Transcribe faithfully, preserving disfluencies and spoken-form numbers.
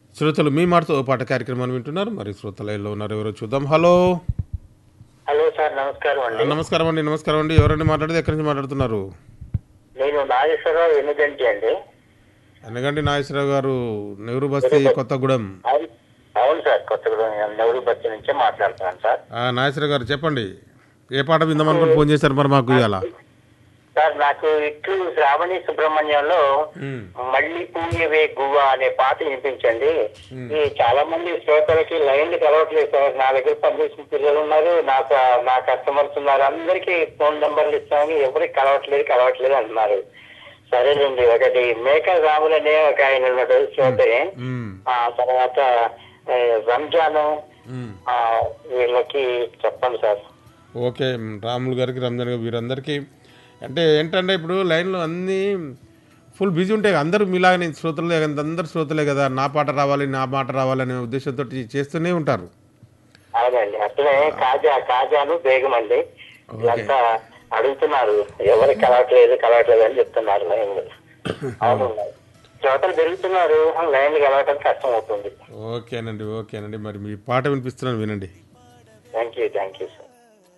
శ్రోతలు మీ మాటతో పాట కార్యక్రమాన్ని వింటున్నారు. మరి శ్రోతలు ఎలా ఉన్నారు ఎవరో చూద్దాం. హలో హలో సార్, నమస్కారం అండి. నమస్కారం అండి. నమస్కారం అండి. ఎవరండి మాట్లాడేది? ఎక్కడి నుంచి మాట్లాడుతున్నారు? నేను నాగేశ్వరరావు ఎనుగంటి అండి. అనగండి నాగేశ్వరరావు గారు, నెహ్రూ బస్తీ, కొత్తగూడెం. అవును అవును సార్, కొత్తగూడెం నెహ్రూ బస్తి నుంచే మాట్లాడుతున్నాను సార్. ఆ, నాగేశ్వరరావు గారు చెప్పండి, ఏ పాట విందామనుకుని ఫోన్ చేశారు మరి మాకు ఇవాళ? సార్, నాకు ఇట్లు శ్రావణి సుబ్రహ్మణ్యంలో మళ్ళీ పూయవే గువ్వ అనే పాట వినిపించండి. ఈ చాలా మంది శ్రోతలకి లైన్లు కలవట్లేదు సార్. నా దగ్గర పనిచేసిన పిల్లలు ఉన్నారు, నాకు నా కస్టమర్స్ ఉన్నారు, అందరికి ఫోన్ నెంబర్లు ఇస్తామని ఎవరికి కలవట్లేదు కలవట్లేదు అంటున్నారు. సరేనండి, ఒకటి మేకల్ రాములు అనే ఒక ఆయన ఉన్నాడు శ్రోతని. ఆ తర్వాత రంజాను, వీళ్ళకి చెప్పండి సార్. ఓకే, రాములు గారికి, రంజాన్ గారు, వీరందరికీ. అంటే ఏంటంటే ఇప్పుడు లైన్లో అన్నీ ఫుల్ బిజీ ఉంటాయి. అందరూ మీలాగనే శ్రోతలే, అందరు శ్రోతలే కదా, నా పాట రావాలి నా మాట రావాలి అనే ఉద్దేశంతో చేస్తూనే ఉంటారు. అవునండి, అట్లనే కాజా కాజాను బేగం అండి ఇదంతా అడుగుతున్నారు, ఎవరికి కలవట్లేదు కలవట్లేదు అని చెప్తున్నారు లైన్లు. అవును, శ్రోతలు పెరుగుతున్నారు, లైన్లు కలవటం కష్టం అవుతుంది. ఓకేనండి, ఓకేనండి. మరి మీ పాట వినిపిస్తున్నాను, వినండి. Thank you thank you sir.